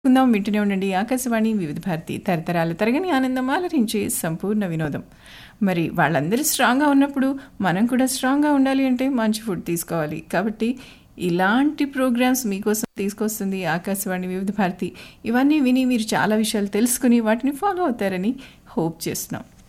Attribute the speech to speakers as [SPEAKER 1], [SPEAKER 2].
[SPEAKER 1] కుందాం వింటూనే ఉండండి ఆకాశవాణి వివిధ భారతి తరతరాల తరగని ఆనందం ఆలరించే సంపూర్ణ వినోదం. మరి వాళ్ళందరూ స్ట్రాంగ్గా ఉన్నప్పుడు మనం కూడా స్ట్రాంగ్గా ఉండాలి అంటే మంచి ఫుడ్ తీసుకోవాలి. కాబట్టి ఇలాంటి ప్రోగ్రామ్స్ మీకోసం తీసుకొస్తుంది ఆకాశవాణి వివిధ భారతి. ఇవన్నీ విని మీరు చాలా విషయాలు తెలుసుకుని వాటిని ఫాలో అవుతారని హోప్ చేస్తున్నాం.